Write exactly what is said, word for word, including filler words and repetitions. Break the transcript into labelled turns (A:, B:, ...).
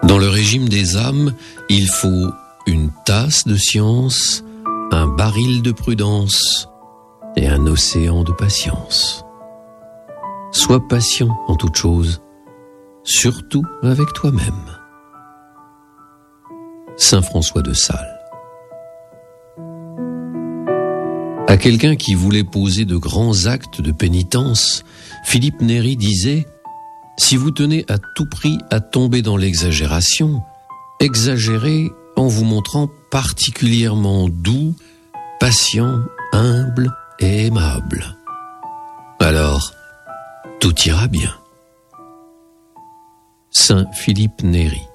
A: Dans le régime des âmes, il faut une tasse de science, un baril de prudence et un océan de patience. Sois patient en toute chose, surtout avec toi-même. Saint François de Sales. À quelqu'un qui voulait poser de grands actes de pénitence, Philippe Néri disait « Si vous tenez à tout prix à tomber dans l'exagération, exagérez en vous montrant particulièrement doux, patient, humble et aimable. Alors, tout ira bien. » Saint Philippe Néri.